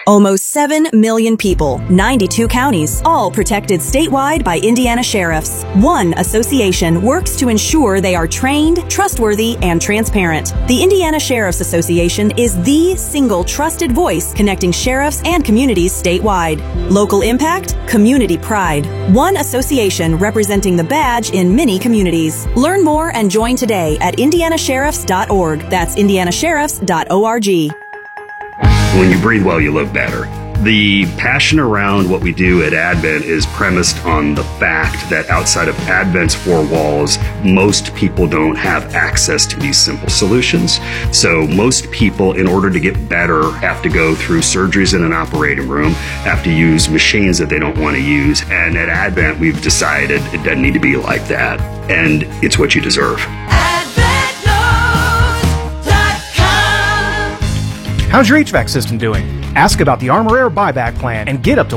Almost 7 million people, 92 counties, all protected statewide by Indiana sheriffs. One association works to ensure they are trained, trustworthy, and transparent. The Indiana Sheriff's Association is the single trusted voice connecting sheriffs and communities statewide. Local impact, community pride. One association representing the badge in many communities. Learn more and join today at indianasheriffs.org. That's indianasheriffs.org. When you breathe well, you live better. The passion around what we do at Advent is premised on the fact that outside of Advent's four walls, most people don't have access to these simple solutions. So most people, in order to get better, have to go through surgeries in an operating room, have to use machines that they don't want to use. And at Advent, we've decided it doesn't need to be like that. And it's what you deserve. How's your HVAC system doing? Ask about the Armor Air buyback plan and get up to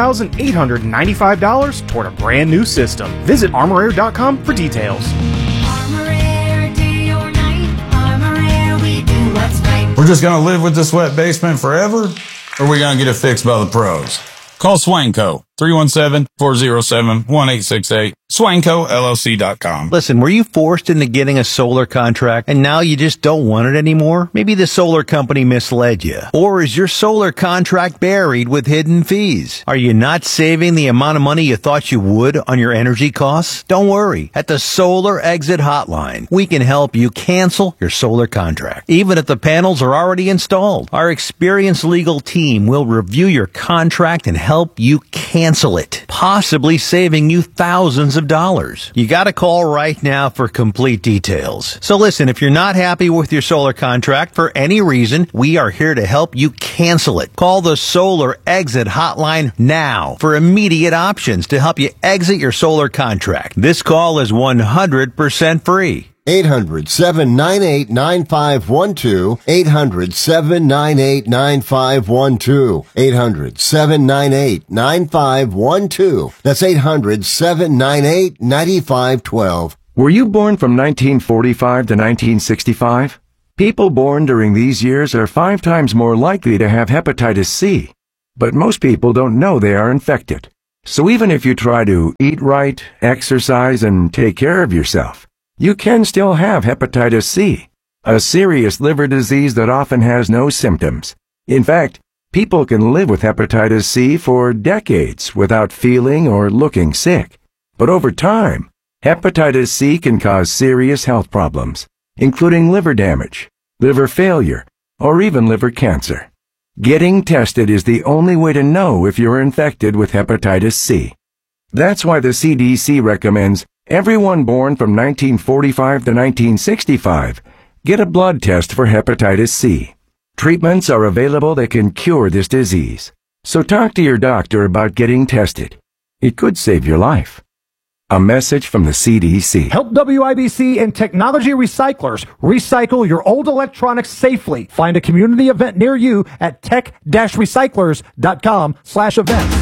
$1,895 toward a brand new system. Visit ArmorAir.com for details. Armor Air, day or night. Armor Air, we do what's right. We're just going to live with this wet basement forever? Or are we going to get it fixed by the pros? Call Swanco, 317-407-1868. SwancoLLC.com. Listen, were you forced into getting a solar contract and now you just don't want it anymore? Maybe the solar company misled you. Or is your solar contract buried with hidden fees? Are you not saving the amount of money you thought you would on your energy costs? Don't worry. At the Solar Exit Hotline, we can help you cancel your solar contract, even if the panels are already installed. Our experienced legal team will review your contract and help you cancel it, possibly saving you thousands of dollars. You got to call right now for complete details. So listen, if you're not happy with your solar contract for any reason, we are here to help you cancel it. Call the Solar Exit Hotline now for immediate options to help you exit your solar contract. This call is 100% free. 800-798-9512. 800-798-9512. 800-798-9512. That's 800-798-9512. Were you born from 1945 to 1965? People born during these years are 5 times more likely to have hepatitis C. But most people don't know they are infected. So even if you try to eat right, exercise, and take care of yourself, you can still have hepatitis C, a serious liver disease that often has no symptoms. In fact, people can live with hepatitis C for decades without feeling or looking sick. But over time, hepatitis C can cause serious health problems, including liver damage, liver failure, or even liver cancer. Getting tested is the only way to know if you're infected with hepatitis C. That's why the CDC recommends everyone born from 1945 to 1965 get a blood test for hepatitis C. Treatments are available that can cure this disease. So talk to your doctor about getting tested. It could save your life. A message from the CDC. Help WIBC and Technology Recyclers recycle your old electronics safely. Find a community event near you at tech-recyclers.com/events.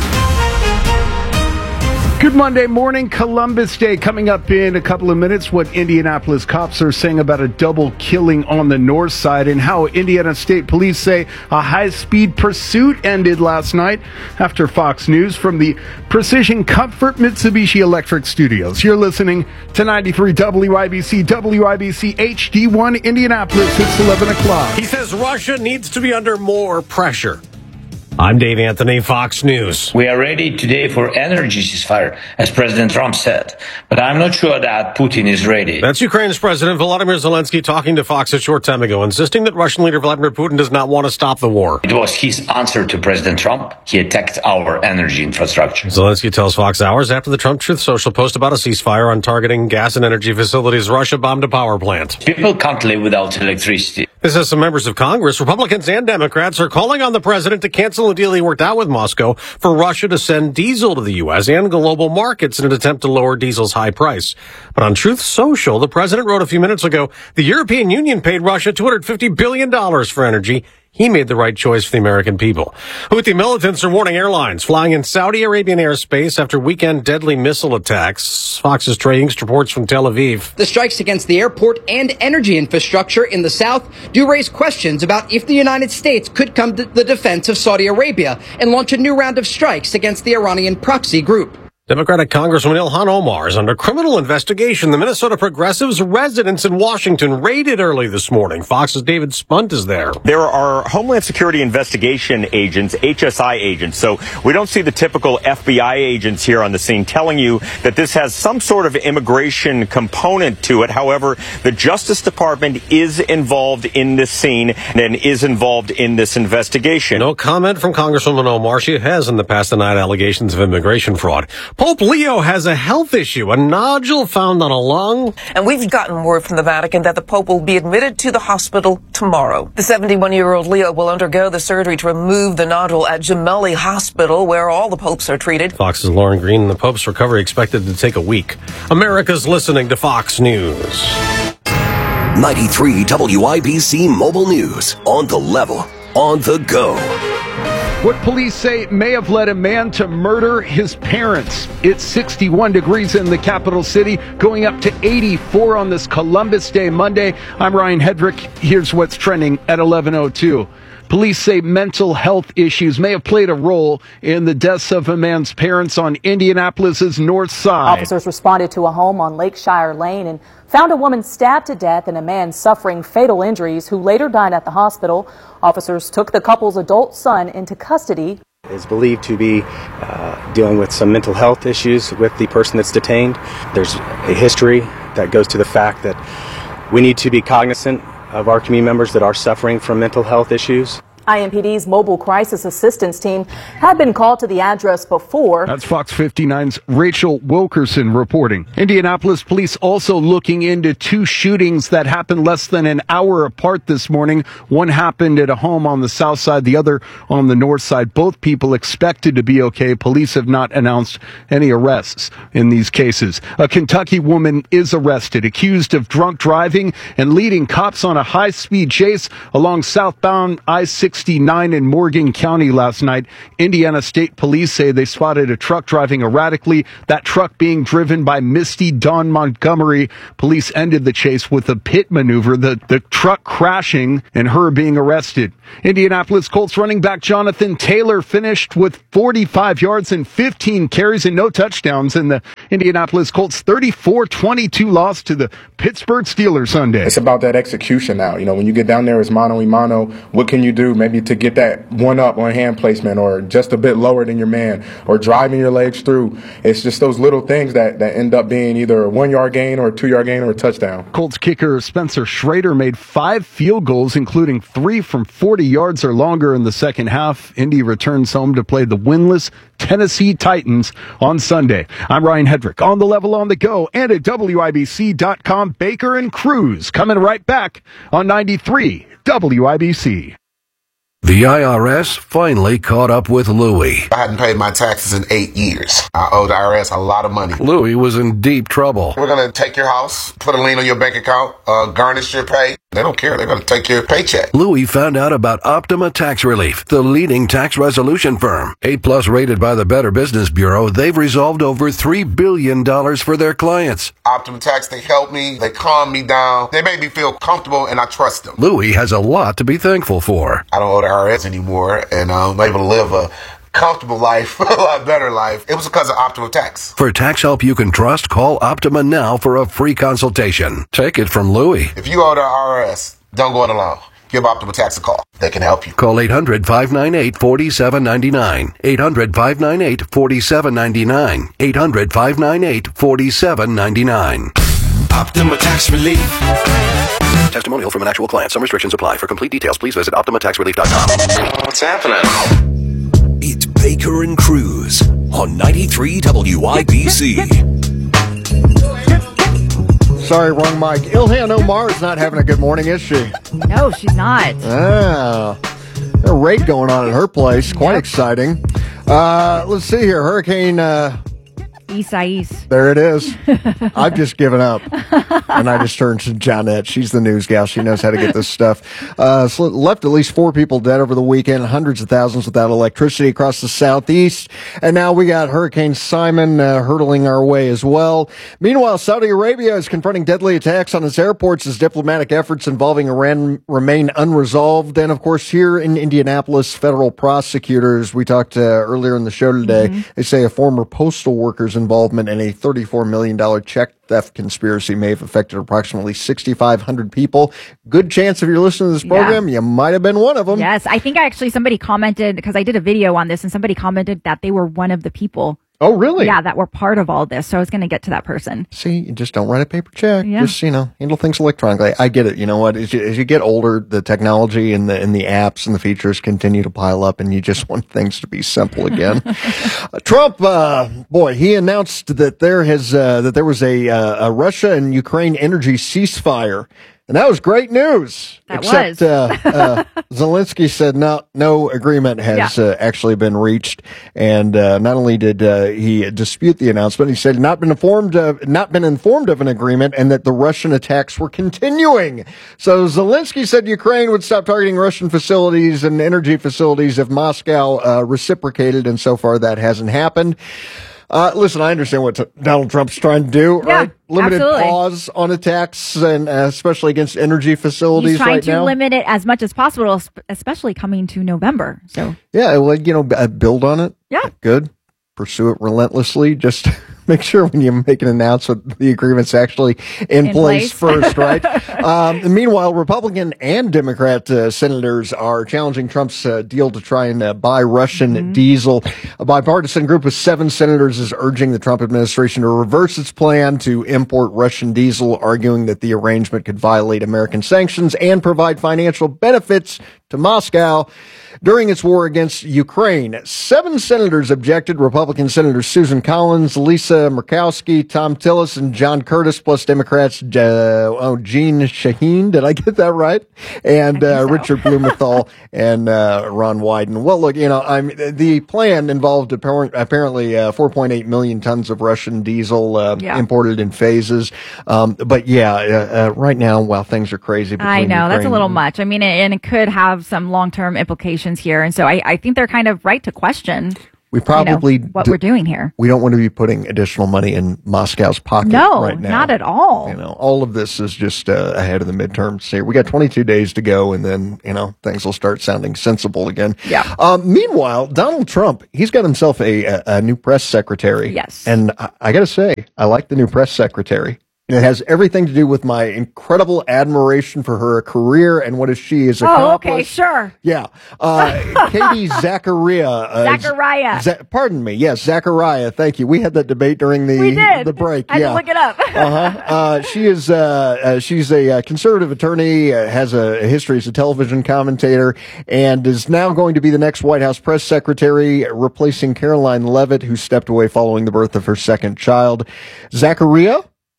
Good Monday morning, Columbus Day coming up in a couple of minutes. What Indianapolis cops are saying about a double killing on the north side and how Indiana State Police say a high-speed pursuit ended last night after Fox News from the Precision Comfort Mitsubishi Electric Studios. You're listening to 93 WIBC, WIBC HD1 Indianapolis. It's 11 o'clock. He says Russia needs to be under more pressure. I'm Dave Anthony, Fox News. We are ready today for energy ceasefire, as President Trump said. But I'm not sure that Putin is ready. That's Ukraine's President Volodymyr Zelensky talking to Fox a short time ago, insisting that Russian leader Vladimir Putin does not want to stop the war. It was his answer to President Trump. He attacked our energy infrastructure. Zelensky tells Fox hours after the Trump Truth Social post about a ceasefire on targeting gas and energy facilities. Russia bombed a power plant. People can't live without electricity. This has some members of Congress, Republicans and Democrats, are calling on the president to cancel a deal he worked out with Moscow for Russia to send diesel to the U.S. and global markets in an attempt to lower diesel's high price. But on Truth Social, the president wrote a few minutes ago, the European Union paid Russia $250 billion for energy he made the right choice for the American people. Houthi militants are warning airlines flying in Saudi Arabian airspace after weekend deadly missile attacks. Fox's Trey Inkst reports from Tel Aviv. The strikes against the airport and energy infrastructure in the south do raise questions about if the United States could come to the defense of Saudi Arabia and launch a new round of strikes against the Iranian proxy group. Democratic Congressman Ilhan Omar is under criminal investigation. The Minnesota Progressives' residence in Washington raided early this morning. Fox's David Spunt is there. There are Homeland Security investigation agents, HSI agents, so we don't see the typical FBI agents here on the scene telling you that this has some sort of immigration component to it. However, the Justice Department is involved in this scene and is involved in this investigation. No comment from Congresswoman Omar. She has in the past denied allegations of immigration fraud. Pope Leo has a health issue, a nodule found on a lung. And we've gotten word from the Vatican that the Pope will be admitted to the hospital tomorrow. The 71-year-old Leo will undergo the surgery to remove the nodule at Gemelli Hospital, where all the popes are treated. Fox's Lauren Green. The Pope's recovery expected to take a week. America's listening to Fox News. 93 WIBC Mobile News. On the level, on the go. What police say may have led a man to murder his parents. It's 61 degrees in the capital city, going up to 84 on this Columbus Day Monday. I'm Ryan Hedrick. Here's what's trending at 11:02. Police say mental health issues may have played a role in the deaths of a man's parents on Indianapolis's north side. Officers responded to a home on Lakeshire Lane and found a woman stabbed to death and a man suffering fatal injuries who later died at the hospital. Officers took the couple's adult son into custody. Is believed to be dealing with some mental health issues with the person that's detained. There's a history that goes to the fact that we need to be cognizant of our community members that are suffering from mental health issues. IMPD's mobile crisis assistance team had been called to the address before. That's Fox 59's Rachel Wilkerson reporting. Indianapolis police also looking into two shootings that happened less than an hour apart this morning. One happened at a home on the south side, the other on the north side. Both people expected to be okay. Police have not announced any arrests in these cases. A Kentucky woman is arrested, accused of drunk driving and leading cops on a high-speed chase along southbound I-6 in Morgan County last night. Indiana State Police say they spotted a truck driving erratically, that truck being driven by Misty Dawn Montgomery. Police ended the chase with a pit maneuver, the truck crashing and her being arrested. Indianapolis Colts running back Jonathan Taylor finished with 45 yards and 15 carries and no touchdowns in the Indianapolis Colts 34-22 loss to the Pittsburgh Steelers Sunday. It's about that execution now. You know, when you get down there as mano-a-mano, what can you do maybe to get that one up on hand placement or just a bit lower than your man or driving your legs through? It's just those little things that end up being either a 1 yard gain or a 2 yard gain or a touchdown. Colts kicker Spencer Schrader made 5 field goals, including 3 from 40 yards or longer in the second half. Indy returns home to play the winless Tennessee Titans on Sunday. I'm Ryan Hedrick, on the level, on the go, and at WIBC.com. Baker and Cruz coming right back on 93 WIBC. The IRS finally caught up with Louie. I hadn't paid my taxes in 8 years. I owe the IRS a lot of money. Louie was in deep trouble. We're going to take your house, put a lien on your bank account, garnish your pay. They don't care. They're going to take your paycheck. Louie found out about Optima Tax Relief, the leading tax resolution firm. 8+ rated by the Better Business Bureau, they've resolved over $3 billion for their clients. Optima Tax, they help me. They calm me down. They make me feel comfortable, and I trust them. Louie has a lot to be thankful for. I don't owe the IRS anymore, and I'm able to live a comfortable life, a lot better life. It was because of Optima Tax. For tax help you can trust, call Optima now for a free consultation. Take it from Louie. If you owe the IRS, don't go it alone. Give Optima Tax a call. They can help you. Call 800-598-4799. 800-598-4799. 800-598-4799. Optima Tax Relief. Testimonial from an actual client. Some restrictions apply. For complete details, please visit OptimaTaxRelief.com. What's happening? It's Baker and Cruz on 93 WIBC. Sorry, wrong mic. Ilhan Omar is not having a good morning, is she? No, she's not. A raid going on at her place. Quite exciting. Let's see here. Hurricane Isais. There it is. I've just given up. And I just turned to Johnette. She's the news gal. She knows how to get this stuff. So left at least 4 people dead over the weekend, hundreds of thousands without electricity across the southeast. And now we got Hurricane Simon hurtling our way as well. Meanwhile, Saudi Arabia is confronting deadly attacks on its airports as diplomatic efforts involving Iran remain unresolved. And, of course, here in Indianapolis, federal prosecutors, we talked earlier in the show today, they say a former postal worker's involvement in a $34 million check theft conspiracy may have affected approximately 6,500 people. Good chance if you're listening to this program, you might have been one of them. Yes, I think somebody commented, because I did a video on this, and somebody commented that they were one of the people. Oh, really? Yeah, that were part of all this. So I was going to get to that person. See, you just don't write a paper check. Yeah. Just, handle things electronically. I get it. You know what? As you get older, the technology and the apps and the features continue to pile up, and you just want things to be simple again. Trump, he announced that there was a Russia and Ukraine energy ceasefire. And that was great news. Except Zelensky said no agreement has actually been reached. And not only did he dispute the announcement, he said not been informed of an agreement, and that the Russian attacks were continuing. So Zelensky said Ukraine would stop targeting Russian facilities and energy facilities if Moscow reciprocated, and so far that hasn't happened. Listen, I understand what Donald Trump's trying to do, right? Limited pause on attacks, and especially against energy facilities right now. He's trying to limit it as much as possible, especially coming to November. So yeah, well, build on it. Yeah. Good. Pursue it relentlessly. Just make sure when you make an announcement, the agreement's actually in place first, right? Meanwhile, Republican and Democrat senators are challenging Trump's deal to try and buy Russian diesel. A bipartisan group of 7 senators is urging the Trump administration to reverse its plan to import Russian diesel, arguing that the arrangement could violate American sanctions and provide financial benefits to Moscow during its war against Ukraine. 7 senators objected. Republican Senators Susan Collins, Lisa Murkowski, Tom Tillis, and John Curtis, plus Democrats Gene Shaheen, did I get that right? And Richard Blumenthal and Ron Wyden. Well, look, the plan involved apparently 4.8 million tons of Russian diesel imported in phases. But right now, while things are crazy, I know that's a little much. I mean, and it could have some long-term implications here, and so I think they're kind of right to question. We probably what we're doing here. We don't want to be putting additional money in Moscow's pocket right now. No, not at all. All of this is just ahead of the midterms here. We got 22 days to go, and then things will start sounding sensible again. Yeah. Meanwhile, Donald Trump, he's got himself a new press secretary. Yes. And I got to say, I like the new press secretary. And it has everything to do with my incredible admiration for her career and what she has accomplished. Oh, okay, sure. Yeah. Katie Zachariah. Pardon me. Yes, Zachariah. Thank you. We had that debate during the break. I had to look it up. She's a conservative attorney, has a history as a television commentator, and is now going to be the next White House press secretary, replacing Caroline Leavitt, who stepped away following the birth of her second child. Zachariah.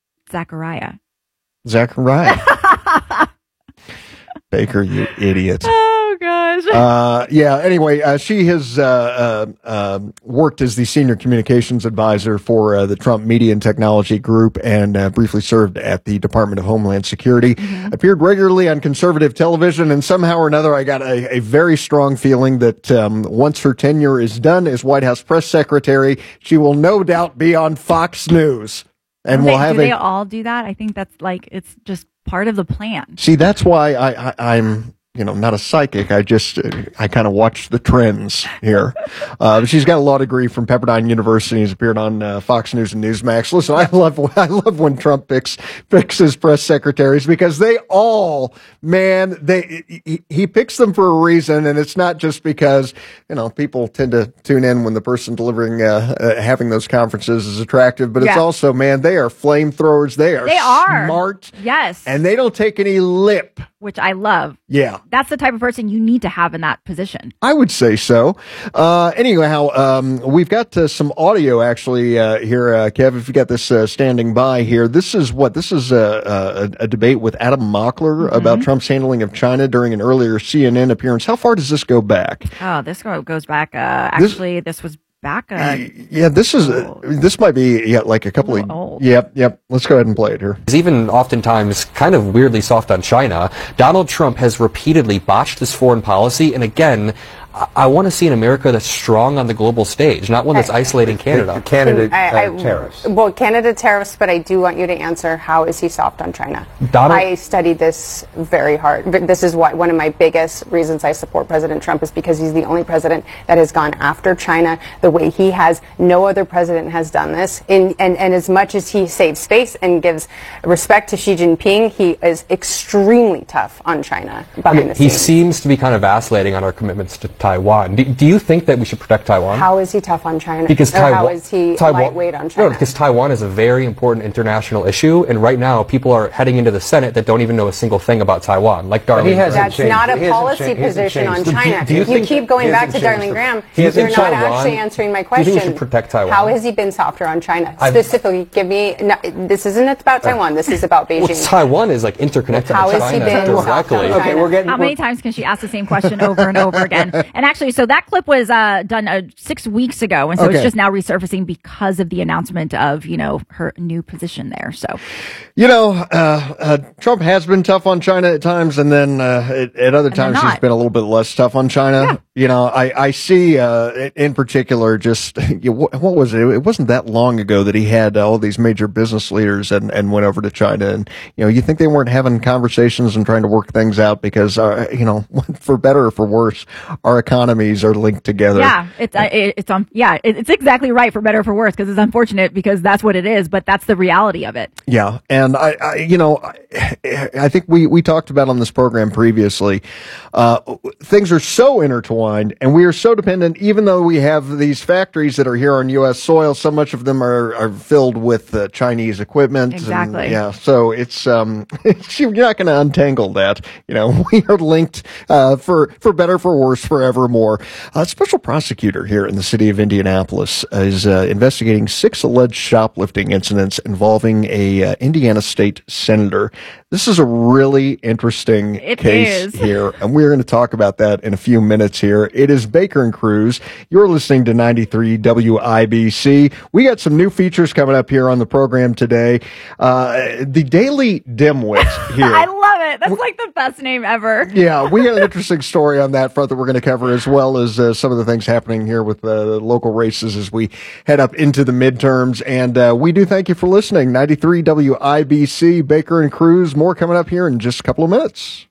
Baker, you idiot. Oh, gosh. Anyway, she has worked as the senior communications advisor for the Trump Media and Technology Group, and briefly served at the Department of Homeland Security. Appeared regularly on conservative television, and somehow or another I got a very strong feeling that once her tenure is done as White House press secretary, she will no doubt be on Fox News. And do they all do that? I think that's it's just part of the plan. See, that's why I'm not a psychic. I kind of watch the trends here. She's got a law degree from Pepperdine University. Has appeared on Fox News and Newsmax. Listen, I love when Trump picks his press secretaries, because they all, he picks them for a reason, and it's not just because people tend to tune in when the person delivering having those conferences is attractive, but it's also, they are flamethrowers. They are smart. Yes, and they don't take any lip, which I love. Yeah. That's the type of person you need to have in that position. I would say so. Anyhow, we've got some audio actually here, Kev, if you got this standing by here. This is a debate with Adam Mockler about Trump's handling of China during an earlier CNN appearance. How far does this go back? Oh, this goes back. This was back. This might be like a couple of old. Yep. Let's go ahead and play it here. Is even oftentimes kind of weirdly soft on China. Donald Trump has repeatedly botched this foreign policy, and again, I want to see an America that's strong on the global stage, not one that's isolating Canada. Tariffs. Well, Canada tariffs, but I do want you to answer, how is he soft on China? I studied this very hard. This is one of my biggest reasons I support President Trump, is because he's the only president that has gone after China the way he has. No other president has done this. And as much as he saves face and gives respect to Xi Jinping, he is extremely tough on China behind the scenes. He seems to be kind of vacillating on our commitments to Taiwan. Do you think that we should protect Taiwan? How is he tough on China? Because how is he lightweight on China? No, because Taiwan is a very important international issue, and right now people are heading into the Senate that don't even know a single thing about Taiwan, like Darlene Graham. That's not a policy position on China. You keep going back to Darlene Graham. You're not actually answering my question. Do you think we should protect Taiwan? How has he been softer on China? Specifically, give me. No, this isn't about Taiwan. This is about Beijing. Well, Taiwan is like interconnected to China directly. Okay, how many times can she ask the same question over and over again? And actually, so that clip was done 6 weeks ago, and so it's just now resurfacing because of the announcement of her new position there. So, Trump has been tough on China at times, and then at other times he's been a little bit less tough on China. Yeah. I see in particular just what was it? It wasn't that long ago that he had all these major business leaders and went over to China, and you think they weren't having conversations and trying to work things out because for better or for worse, our economies are linked together. Yeah, it's exactly right, for better or for worse, because it's unfortunate because that's what it is, but that's the reality of it. Yeah, and I think we talked about on this program previously, things are so intertwined and we are so dependent, even though we have these factories that are here on U.S. soil, so much of them are filled with Chinese equipment. Exactly. And, so it's you're not going to untangle that. We are linked for better, for worse, forevermore. A special prosecutor here in the city of Indianapolis is investigating 6 alleged shoplifting incidents involving a Indiana state senator. This is a really interesting case here, and we're going to talk about that in a few minutes here. It is Baker and Cruz. You're listening to 93 WIBC. We got some new features coming up here on the program today. The Daily Dimwit here. I love it. That's like the best name ever. Yeah, we got an interesting story on that front that we're going to cover, as well as some of the things happening here with the local races as we head up into the midterms. And we do thank you for listening. 93 WIBC, Baker and Cruz. More coming up here in just a couple of minutes.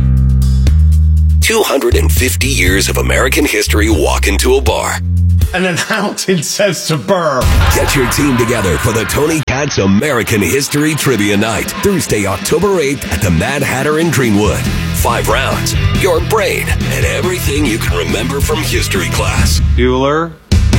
250 years of American history walk into a bar. And then Hamilton says to Burr, get your team together for the Tony Katz American History Trivia Night, Thursday, October 8th at the Mad Hatter in Greenwood. 5 rounds, your brain, and everything you can remember from history class. Bueller.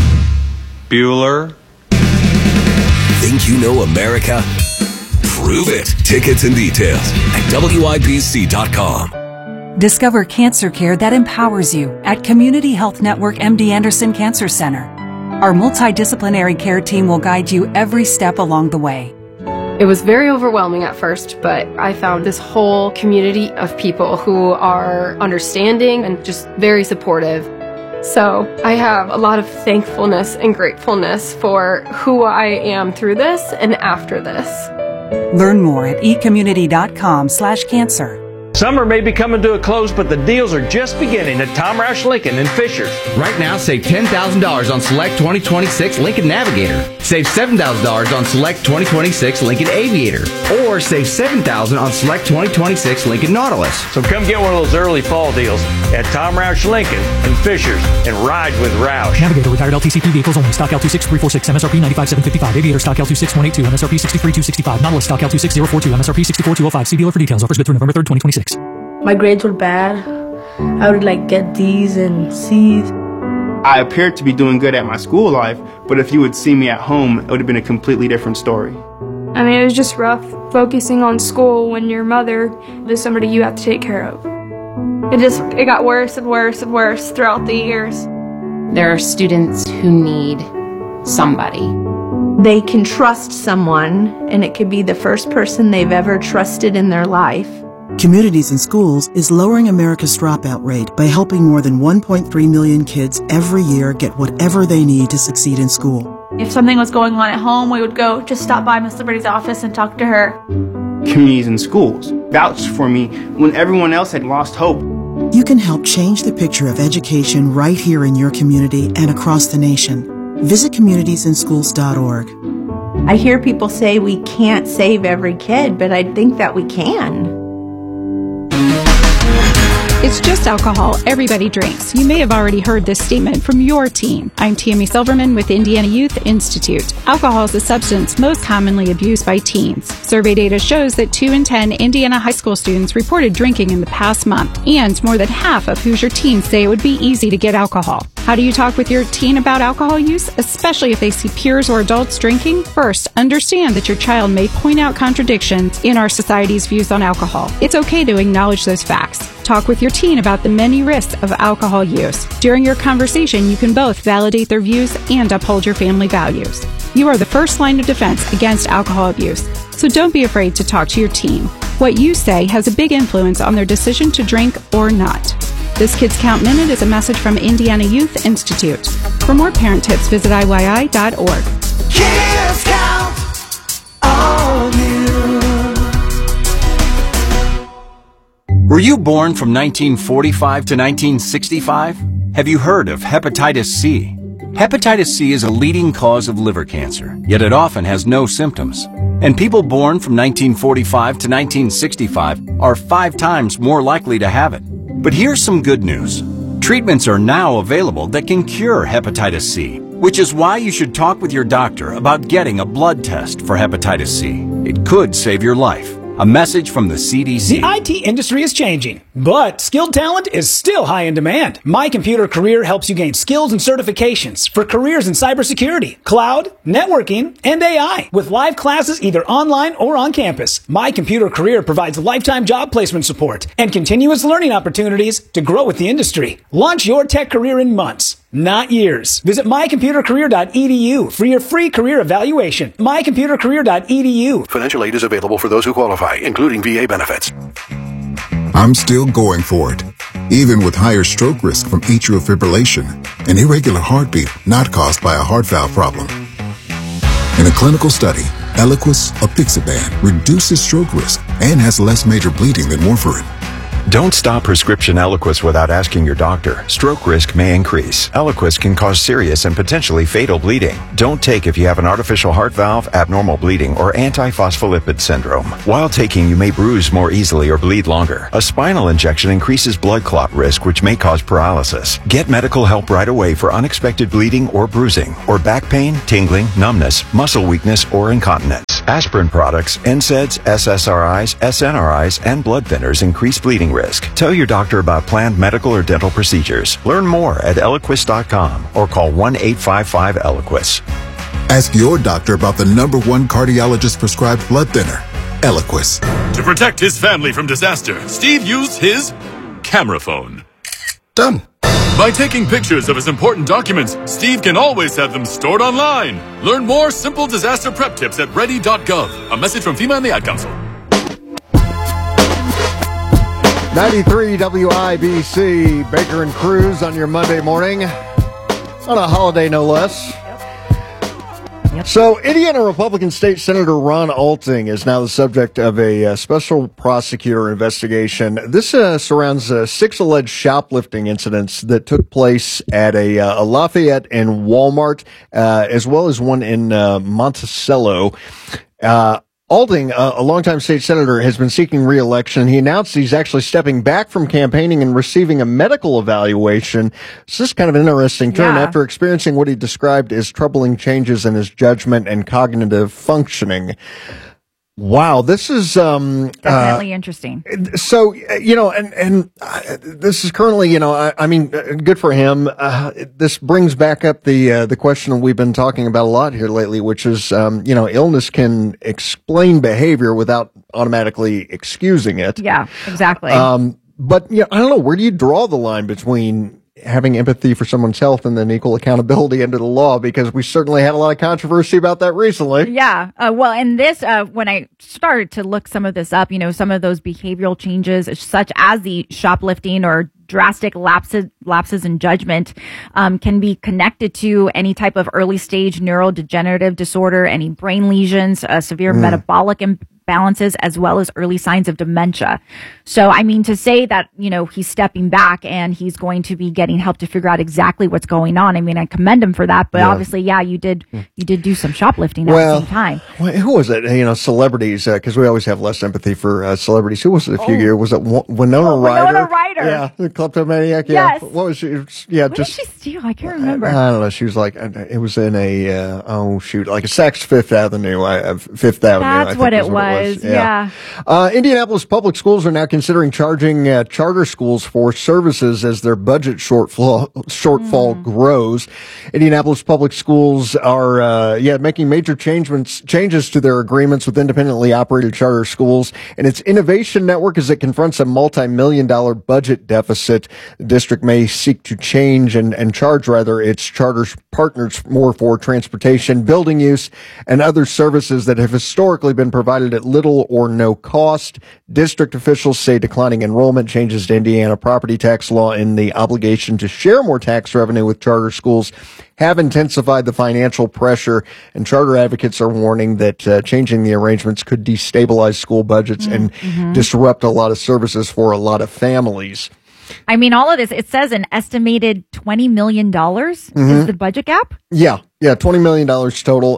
Think you know America? Prove it. Tickets and details at WIBC.com. Discover cancer care that empowers you at Community Health Network MD Anderson Cancer Center. Our multidisciplinary care team will guide you every step along the way. It was very overwhelming at first, but I found this whole community of people who are understanding and just very supportive. So I have a lot of thankfulness and gratefulness for who I am through this and after this. Learn more at ecommunity.com/cancer. Summer may be coming to a close, but the deals are just beginning at Tom Roush Lincoln in Fishers. Right now, save $10,000 on select 2026 Lincoln Navigator. Save $7,000 on select 2026 Lincoln Aviator. Or save $7,000 on select 2026 Lincoln Nautilus. So come get one of those early fall deals at Tom Roush Lincoln in Fishers and ride with Roush. Navigator retired LTCP vehicles only. Stock L26346, MSRP $95,755. Aviator stock L26182, MSRP $63,265. Nautilus stock L26042, MSRP $64,205. See dealer for details. Offers good through November 3rd, 2026. My grades were bad. I would get D's and C's. I appeared to be doing good at my school life, but if you would see me at home, it would have been a completely different story. I mean, it was just rough focusing on school when your mother is somebody you have to take care of. It got worse and worse and worse throughout the years. There are students who need somebody. They can trust someone, and it could be the first person they've ever trusted in their life. Communities in Schools is lowering America's dropout rate by helping more than 1.3 million kids every year get whatever they need to succeed in school. If something was going on at home, we would go just stop by Miss Liberty's office and talk to her. Communities in Schools vouched for me when everyone else had lost hope. You can help change the picture of education right here in your community and across the nation. Visit communitiesandschools.org. I hear people say we can't save every kid, but I think that we can. It's just alcohol. Everybody drinks. You may have already heard this statement from your teen. I'm Tammy Silverman with Indiana Youth Institute. Alcohol is the substance most commonly abused by teens. Survey data shows that 2 in 10 Indiana high school students reported drinking in the past month, and more than half of Hoosier teens say it would be easy to get alcohol. How do you talk with your teen about alcohol use, especially if they see peers or adults drinking? First, understand that your child may point out contradictions in our society's views on alcohol. It's okay to acknowledge those facts. Talk with your teen about the many risks of alcohol use. During your conversation, you can both validate their views and uphold your family values. You are the first line of defense against alcohol abuse, so don't be afraid to talk to your teen. What you say has a big influence on their decision to drink or not. This Kids Count Minute is a message from Indiana Youth Institute. For more parent tips, visit IYI.org. Kids Count on you. Were you born from 1945 to 1965? Have you heard of hepatitis C? Hepatitis C is a leading cause of liver cancer, yet it often has no symptoms. And people born from 1945 to 1965 are 5 times more likely to have it. But here's some good news. Treatments are now available that can cure hepatitis C, which is why you should talk with your doctor about getting a blood test for hepatitis C. It could save your life. A message from the CDC. The IT industry is changing, but skilled talent is still high in demand. My Computer Career helps you gain skills and certifications for careers in cybersecurity, cloud, networking, and AI, with live classes either online or on campus. My Computer Career provides lifetime job placement support and continuous learning opportunities to grow with the industry. Launch your tech career in months, not years. Visit mycomputercareer.edu for your free career evaluation. mycomputercareer.edu. Financial aid is available for those who qualify, including VA benefits. I'm still going for it, even with higher stroke risk from atrial fibrillation, an irregular heartbeat not caused by a heart valve problem. In a clinical study, Eliquis apixaban reduces stroke risk and has less major bleeding than warfarin. Don't stop prescription Eliquis without asking your doctor. Stroke risk may increase. Eliquis can cause serious and potentially fatal bleeding. Don't take if you have an artificial heart valve, abnormal bleeding, or antiphospholipid syndrome. While taking, you may bruise more easily or bleed longer. A spinal injection increases blood clot risk, which may cause paralysis. Get medical help right away for unexpected bleeding or bruising, or back pain, tingling, numbness, muscle weakness, or incontinence. Aspirin products, NSAIDs, SSRIs, SNRIs, and blood thinners increase bleeding risk. Tell your doctor about planned medical or dental procedures. Learn more at Eliquis.com or call 1-855-ELIQUIS. Ask your doctor about the #1 cardiologist prescribed blood thinner, Eliquis. To protect his family from disaster, Steve used his camera phone. Done. By taking pictures of his important documents, Steve can always have them stored online. Learn more simple disaster prep tips at ready.gov. A message from FEMA and the Ad Council. 93 WIBC, Baker and Cruz on your Monday morning. On a holiday, no less. So, Indiana Republican State Senator Ron Alting is now the subject of a special prosecutor investigation. This surrounds 6 alleged shoplifting incidents that took place at a Lafayette and Walmart, as well as one in Monticello. Alting, a longtime state senator, has been seeking re-election. He announced he's actually stepping back from campaigning and receiving a medical evaluation. It's just kind of an interesting turn after experiencing what he described as troubling changes in his judgment and cognitive functioning. Wow, this is definitely interesting. So, and this is currently, I mean, good for him. This brings back up the question that we've been talking about a lot here lately, which is, illness can explain behavior without automatically excusing it. Yeah, exactly. But I don't know, where do you draw the line between having empathy for someone's health and then equal accountability under the law, because we certainly had a lot of controversy about that recently. Yeah. Well, and this, when I started to look some of this up, some of those behavioral changes, such as the shoplifting or drastic lapses in judgment, can be connected to any type of early stage neurodegenerative disorder, any brain lesions, severe metabolic imbalances, as well as early signs of dementia. So, I mean, to say that, he's stepping back and he's going to be getting help to figure out exactly what's going on. I mean, I commend him for that, but obviously, you did do some shoplifting at the same time. Who was it? Celebrities, because we always have less empathy for celebrities. Who was it a few years? Was it Winona Ryder? Winona Ryder. Yeah, the kleptomaniac. Yes. Yeah. What was she? Yeah, what did she steal? I can't remember. I don't know. She was like, it was in a, like a Saks Fifth Avenue. That's what it was. Yeah. Indianapolis public schools are now considering charging charter schools for services as their budget shortfall grows. Indianapolis public schools are making major changes to their agreements with independently operated charter schools, and its innovation network, as it confronts a multi-million-dollar budget deficit, the district may seek to change and charge its charter partners more for transportation, building use, and other services that have historically been provided at little or no cost. District officials say declining enrollment, changes to Indiana property tax law, and the obligation to share more tax revenue with charter schools have intensified the financial pressure, and charter advocates are warning that changing the arrangements could destabilize school budgets and disrupt a lot of services for a lot of families. I mean, all of this, it says an estimated $20 million is the budget gap. Yeah, $20 million total.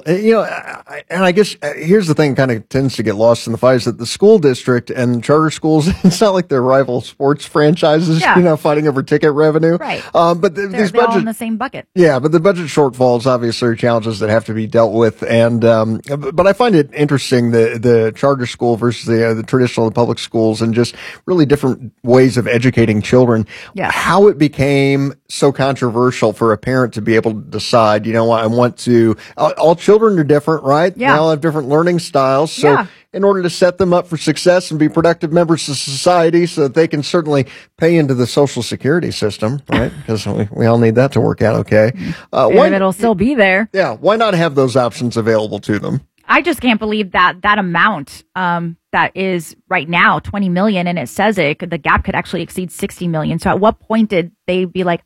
And I guess here's the thing, kind of tends to get lost in the fight, is that the school district and charter schools, it's not like they're rival sports franchises, fighting over ticket revenue. Right. But these they're all in the same bucket. Yeah, but the budget shortfalls obviously are challenges that have to be dealt with. And, but I find it interesting, the charter school versus the traditional public schools, and just really different ways of educating children. Yeah. How it became so controversial for a parent to be able to decide, I want to, all children are different, right? Yeah. They all have different learning styles. So in order to set them up for success and be productive members of society, so that they can certainly pay into the Social Security system, right? Because we all need that to work out okay. It'll still be there. Yeah. Why not have those options available to them? I just can't believe that amount that is right now $20 million, and it says the gap could actually exceed $60 million. So at what point did they be like,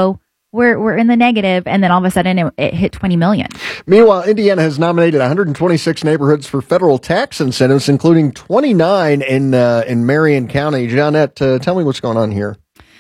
we're in the negative, and then all of a sudden it hit $20 million? Meanwhile, Indiana has nominated 126 neighborhoods for federal tax incentives, including 29 in Marion County. Jeanette, tell me what's going on here.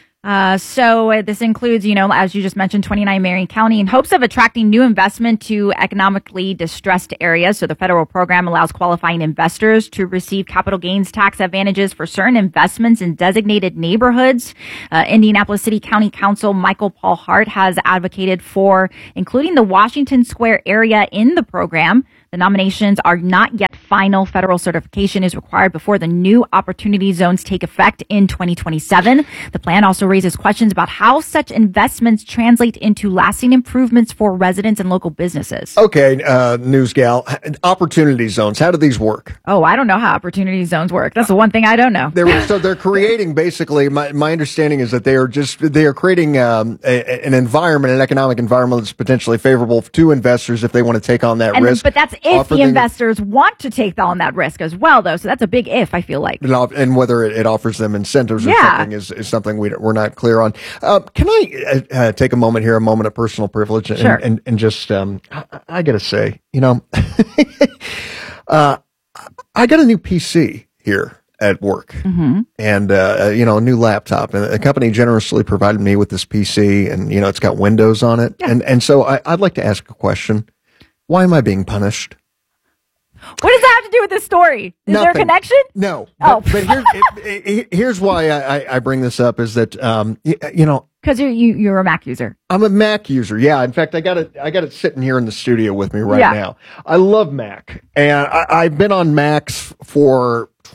So this includes, as you just mentioned, 29 Marion County, in hopes of attracting new investment to economically distressed areas. So the federal program allows qualifying investors to receive capital gains tax advantages for certain investments in designated neighborhoods. Indianapolis City County Council Michael Paul Hart has advocated for including the Washington Square area in the program. The nominations are not yet final. Federal certification is required before the new opportunity zones take effect in 2027. The plan also raises questions about how such investments translate into lasting improvements for residents and local businesses. Okay, news gal, opportunity zones, how do these work? Oh, I don't know how opportunity zones work. That's the one thing I don't know. They're creating, basically, my understanding is that they are creating an environment, an economic environment that's potentially favorable to investors if they want to take on that risk. But that's if the investors want to take on that risk as well, though. So that's a big if, I feel like. And whether it offers them incentives or something is something we're not clear on. Can I take a moment here, a moment of personal privilege, and just, I got to say, I got a new PC here at work, and a new laptop, and the company generously provided me with this PC, and it's got Windows on it, and so I'd like to ask a question. Why am I being punished? What does that have to do with this story? Is there a connection? No. But here's why I bring this up, is that because you're a Mac user. I'm a Mac user. Yeah. In fact, I got it sitting here in the studio with me right now. I love Mac, and I've been on Macs for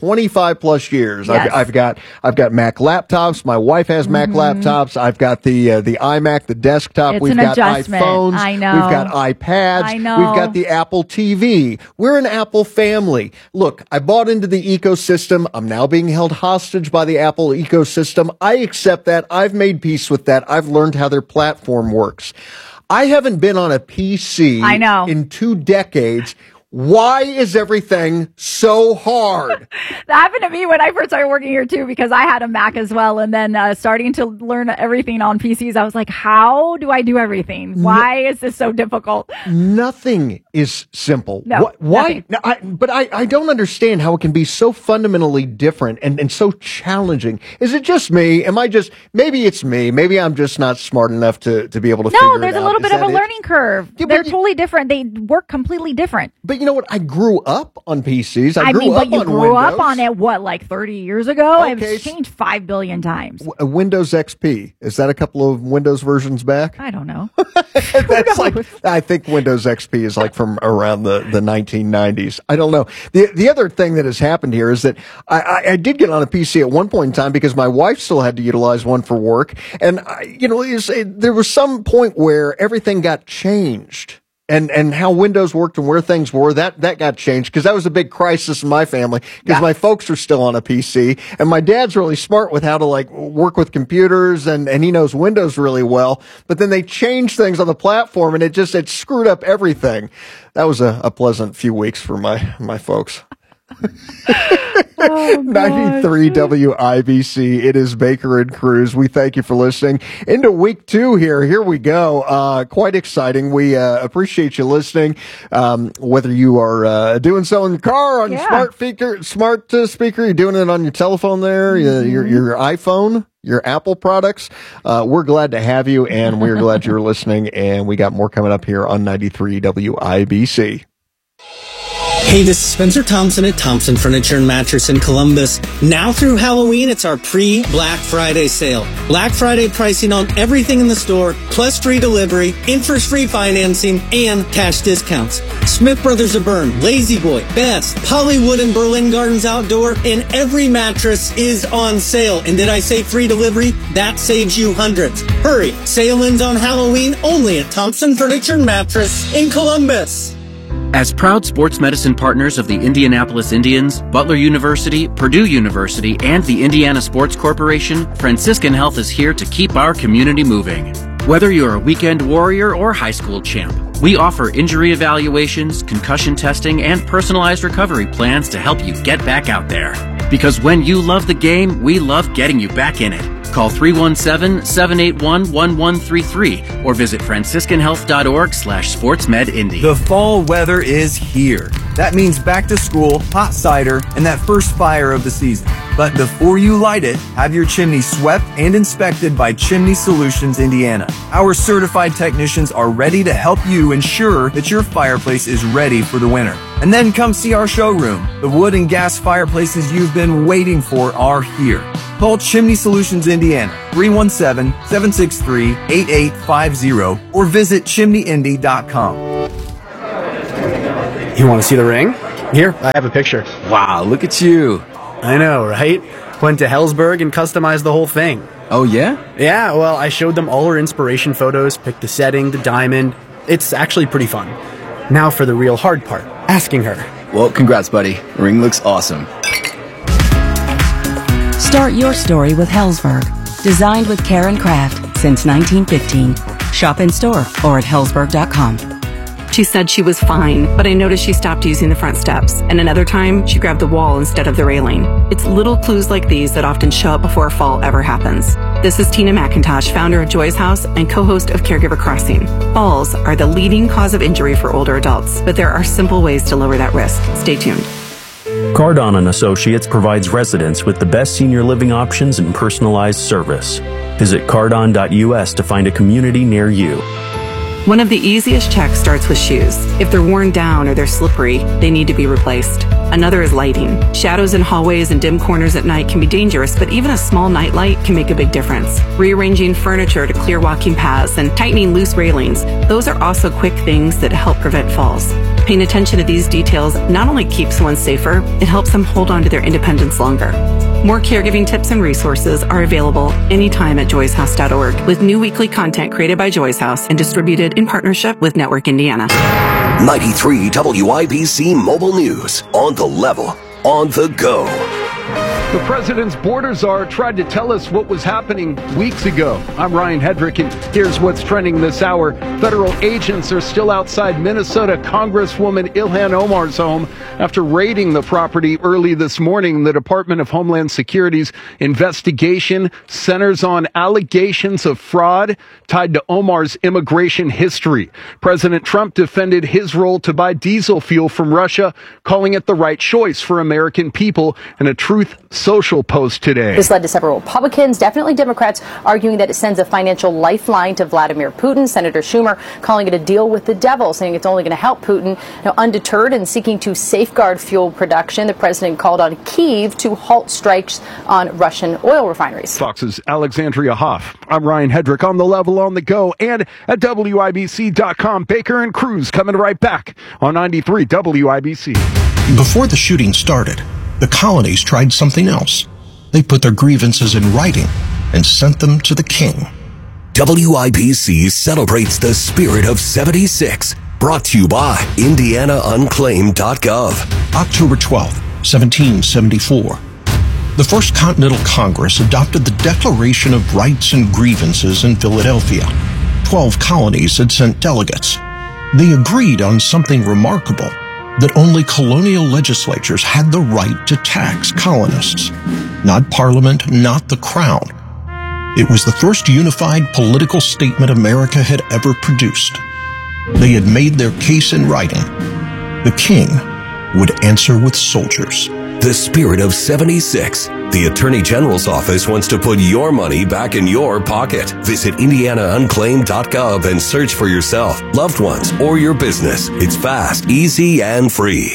25 plus years. Yes. I've got Mac laptops. My wife has Mac laptops. I've got the iMac, the desktop. It's We've an got adjustment. iPhones. I know. We've got iPads. I know. We've got the Apple TV. We're an Apple family. Look, I bought into the ecosystem. I'm now being held hostage by the Apple ecosystem. I accept that. I've made peace with that. I've learned how their platform works. I haven't been on a PC in 2 decades. Why is everything so hard? That happened to me when I first started working here too, because I had a Mac as well. And then starting to learn everything on PCs, I was like, how do I do everything? Why is this so difficult? Nothing is simple. No, why? But I don't understand how it can be so fundamentally different and so challenging. Is it just me? Maybe it's me. Maybe I'm just not smart enough to be able to figure it out. No, there's a little bit of a learning curve. They're totally different. They work completely different. But you know what? I grew up on PCs. But you grew Windows. up on it, like 30 years ago? Okay. I've changed 5 billion times. Windows XP. Is that a couple of Windows versions back? I don't know. That's I think Windows XP is like from around the 1990s. I don't know. The other thing that has happened here is that I did get on a PC at one point in time because my wife still had to utilize one for work. And, there was some point where everything got changed. And how Windows worked and where things were, that got changed because that was a big crisis in my family because my folks are still on a PC and my dad's really smart with how to work with computers and he knows Windows really well. But then they changed things on the platform and it screwed up everything. That was a pleasant few weeks for my folks. 93 WIBC. It is Baker and Cruz. We thank you for listening. Into week 2 here. Here we go. Quite exciting. We appreciate you listening. Whether you are doing so in the car, on your smart speaker, you're doing it on your telephone there, your iPhone, your Apple products. We're glad to have you, and we're glad you're listening. And we got more coming up here on 93 WIBC. Hey, this is Spencer Thompson at Thompson Furniture and Mattress in Columbus. Now through Halloween, it's our pre-Black Friday sale. Black Friday pricing on everything in the store, plus free delivery, interest-free financing, and cash discounts. Smith Brothers of Bern, Lazy Boy, Best, Hollywood and Berlin Gardens Outdoor, and every mattress is on sale. And did I say free delivery? That saves you hundreds. Hurry, sale ends on Halloween only at Thompson Furniture and Mattress in Columbus. As proud sports medicine partners of the Indianapolis Indians, Butler University, Purdue University, and the Indiana Sports Corporation, Franciscan Health is here to keep our community moving. Whether you're a weekend warrior or high school champ, we offer injury evaluations, concussion testing, and personalized recovery plans to help you get back out there. Because when you love the game, we love getting you back in it. Call 317-781-1133 or visit franciscanhealth.org/sportsmedindy. The fall weather is here. That means back to school, hot cider, and that first fire of the season. But before you light it, have your chimney swept and inspected by Chimney Solutions Indiana. Our certified technicians are ready to help you ensure that your fireplace is ready for the winter. And then come see our showroom. The wood and gas fireplaces you've been waiting for are here. Call Chimney Solutions Indiana, 317-763-8850, or visit chimneyindy.com. You want to see the ring? Here, I have a picture. Wow, look at you. I know, right? Went to Helzberg and customized the whole thing. Oh, yeah? Yeah, well, I showed them all her inspiration photos, picked the setting, the diamond. It's actually pretty fun. Now for the real hard part, asking her. Well, congrats, buddy. The ring looks awesome. Start your story with Helzberg. Designed with care and craft since 1915. Shop in store or at helzberg.com. She said she was fine, but I noticed she stopped using the front steps. And another time, she grabbed the wall instead of the railing. It's little clues like these that often show up before a fall ever happens. This is Tina McIntosh, founder of Joy's House and co-host of Caregiver Crossing. Falls are the leading cause of injury for older adults, but there are simple ways to lower that risk. Stay tuned. Cardon & Associates provides residents with the best senior living options and personalized service. Visit cardon.us to find a community near you. One of the easiest checks starts with shoes. If they're worn down or they're slippery, they need to be replaced. Another is lighting. Shadows in hallways and dim corners at night can be dangerous, but even a small night light can make a big difference. Rearranging furniture to clear walking paths and tightening loose railings, those are also quick things that help prevent falls. Paying attention to these details not only keeps someone safer, it helps them hold on to their independence longer. More caregiving tips and resources are available anytime at joyshouse.org, with new weekly content created by Joy's House and distributed in partnership with Network Indiana. 93 WIBC Mobile News. On the level. On the go. The president's border czar tried to tell us what was happening weeks ago. I'm Ryan Hedrick, and here's what's trending this hour. Federal agents are still outside Minnesota Congresswoman Ilhan Omar's home after raiding the property early this morning. The Department of Homeland Security's investigation centers on allegations of fraud tied to Omar's immigration history. President Trump defended his role to buy diesel fuel from Russia, calling it the right choice for American people, in a Truth Social post today. This led to several Republicans, definitely Democrats, arguing that it sends a financial lifeline to Vladimir Putin. Senator Schumer calling it a deal with the devil, saying it's only going to help Putin. Now, undeterred and seeking to safeguard fuel production, the president called on Kyiv to halt strikes on Russian oil refineries. Fox's Alexandria Hoff. I'm Ryan Hedrick, on the level, on the go, and at WIBC.com. Baker and Cruz coming right back on 93 WIBC. Before the shooting started, the colonies tried something else. They put their grievances in writing and sent them to the king. WIBC celebrates the spirit of 76. Brought to you by IndianaUnclaimed.gov. October 12th, 1774. The First Continental Congress adopted the Declaration of Rights and Grievances in Philadelphia. 12 colonies had sent delegates. They agreed on something remarkable: that only colonial legislatures had the right to tax colonists. Not Parliament, not the Crown. It was the first unified political statement America had ever produced. They had made their case in writing. The king would answer with soldiers. The spirit of 76. The Attorney General's office wants to put your money back in your pocket. Visit IndianaUnclaimed.gov and search for yourself, loved ones, or your business. It's fast, easy, and free.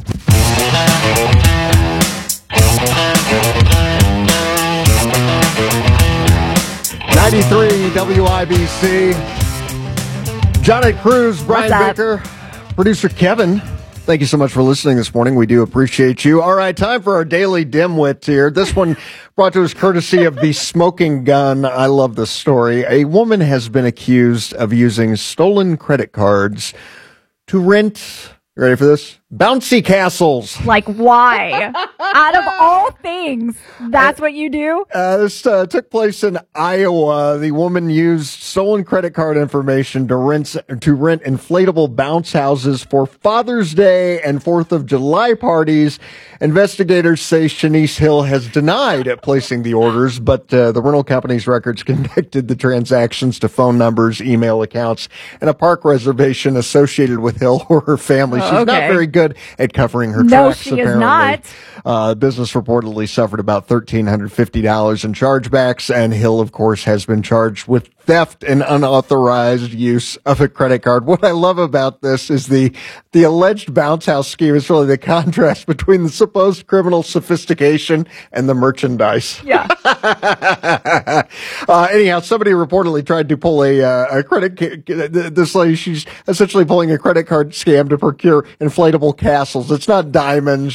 '93 WIBC. Johnny Cruz, Brian Baker, producer Kevin. Thank you so much for listening this morning. We do appreciate you. All right, time for our daily dimwit here. This one brought to us courtesy of the smoking gun. I love this story. A woman has been accused of using stolen credit cards to rent, you ready for this? Bouncy castles. Like, why? Out of all things, that's what you do? This took place in Iowa. The woman used stolen credit card information to rent inflatable bounce houses for Father's Day and 4th of July parties. Investigators say Shanice Hill has denied placing the orders, but the rental company's records connected the transactions to phone numbers, email accounts, and a park reservation associated with Hill or her family. She's not very good at covering her tracks, she apparently. Is not. Business reportedly suffered about $1,350 in chargebacks, and Hill, of course, has been charged with theft and unauthorized use of a credit card. What I love about this is the alleged bounce house scheme is really the contrast between the supposed criminal sophistication and the merchandise. Yeah. Anyhow, somebody reportedly tried to pull a credit. This lady, she's essentially pulling a credit card scam to procure inflatable castles. It's not diamonds.